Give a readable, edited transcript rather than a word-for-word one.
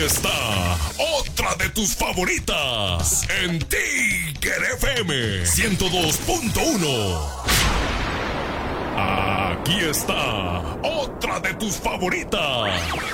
está otra de tus favoritas en Tiger FM 102.1. Aquí está otra de tus favoritas.